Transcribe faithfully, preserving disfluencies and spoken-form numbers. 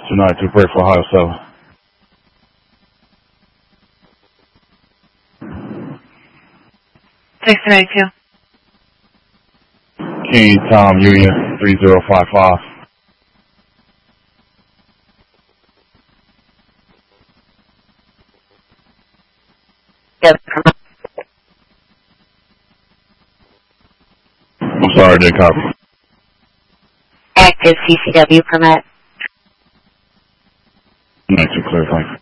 two nine two, break for Ohio seven. six nine two. King Tom Union three zero five five. Yes. I'm sorry, I didn't copy. Active C C W permit. two nine two, clear, thank you.